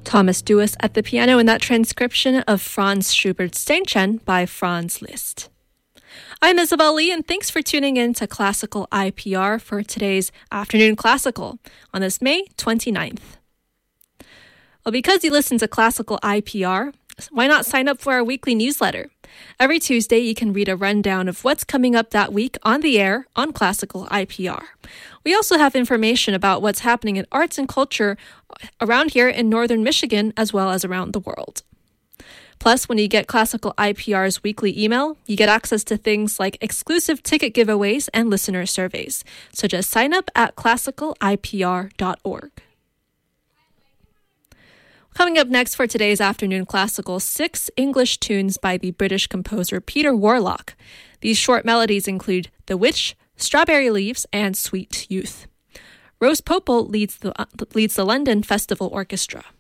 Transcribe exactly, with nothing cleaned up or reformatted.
Thomas Duas at the piano in that transcription of Franz Schubert's Ständchen by Franz Liszt. I'm Isabel Lee, and thanks for tuning in to Classical I P R for today's Afternoon Classical on this May twenty-ninth. Well, because you listen to Classical I P R, why not sign up for our weekly newsletter? Every Tuesday, you can read a rundown of what's coming up that week on the air on Classical I P R. We also have information about what's happening in arts and culture around here in northern Michigan as well as around the world. Plus, when you get Classical I P R's weekly email, you get access to things like exclusive ticket giveaways and listener surveys. So just sign up at classical I P R dot org. Coming up next for today's Afternoon Classical, six English tunes by the British composer Peter Warlock. These short melodies include The Witch, Strawberry Leaves, and Sweet Youth. Rose Popel leads the, uh, leads the London Festival Orchestra.